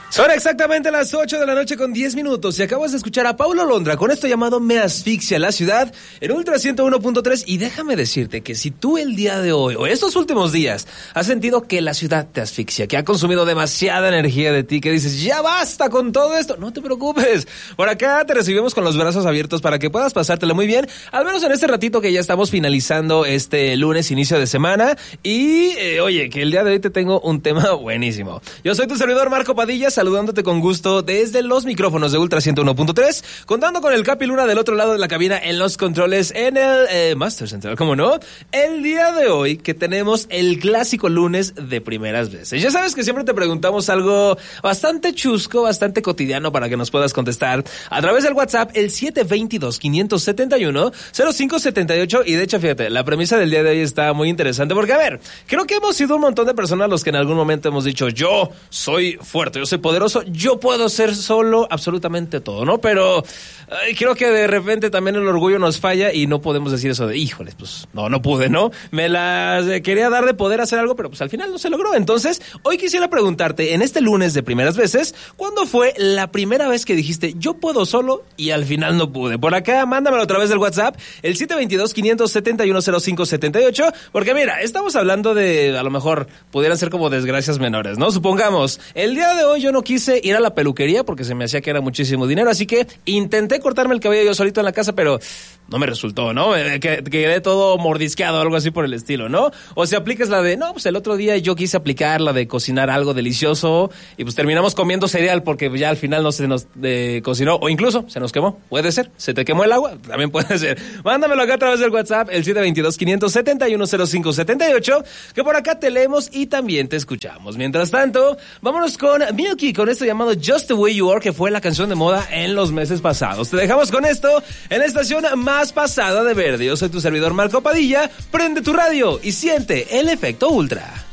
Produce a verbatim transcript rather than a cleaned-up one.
Son exactamente las ocho de la noche con diez minutos y acabas de escuchar a Paulo Londra con esto llamado Me Asfixia la Ciudad en Ultra ciento uno punto tres. Y déjame decirte que si tú el día de hoy o estos últimos días has sentido que la ciudad te asfixia, que ha consumido demasiada energía de ti, que dices ya basta con todo esto, no te preocupes. Por acá te recibimos con los brazos abiertos para que puedas pasártelo muy bien, al menos en este ratito que ya estamos finalizando este lunes, inicio de semana. Y eh, oye, que el día de hoy te tengo un tema buenísimo. Yo soy tu servidor Marco Padilla, saludándote con gusto desde los micrófonos de Ultra ciento uno punto tres, contando con el Capi Luna del otro lado de la cabina en los controles en el eh, Master Central, ¿cómo no? El día de hoy que tenemos el clásico lunes de primeras veces. Ya sabes que siempre te preguntamos algo bastante chusco, bastante cotidiano para que nos puedas contestar a través del WhatsApp, el siete dos dos, cinco siete uno, cero cinco siete ocho. Y de hecho, fíjate, la premisa del día de hoy está muy interesante porque, a ver, creo que hemos sido un montón de personas los que en algún momento hemos dicho, yo soy fuerte, yo soy poderoso, yo puedo ser solo absolutamente todo, ¿no? Pero ay, creo que de repente también el orgullo nos falla y no podemos decir eso de, híjoles, pues no, no pude, ¿no? Me las eh, quería dar de poder hacer algo, pero pues al final no se logró. Entonces, hoy quisiera preguntarte, en este lunes de primeras veces, ¿cuándo fue la primera vez que dijiste, yo puedo solo y al final no pude? Por acá, mándamelo a través del WhatsApp, el siete dos dos, cinco siete uno, cero cinco siete ocho, porque mira, estamos hablando de, a lo mejor, pudieran ser como desgracias menores, ¿no? Supongamos, el día de hoy yo no quise ir a la peluquería porque se me hacía que era muchísimo dinero, así que intenté cortarme el cabello yo solito en la casa, pero no me resultó, ¿no? Que quedé todo mordisqueado, algo así por el estilo, ¿no? O si aplicas la de, no, pues el otro día yo quise aplicar la de cocinar algo delicioso y pues terminamos comiendo cereal porque ya al final no se nos eh, cocinó, o incluso se nos quemó, puede ser, se te quemó el agua, también puede ser. Mándamelo acá a través del WhatsApp, el siete dos dos, cinco siete uno, cero cinco siete ocho, que por acá te leemos y también te escuchamos. Mientras tanto, vámonos con Milky, con esto llamado Just the Way You Are, que fue la canción de moda en los meses pasados. Te dejamos con esto en la estación más pasada de Verde. Yo soy tu servidor Marco Padilla. Prende tu radio y siente el efecto Ultra.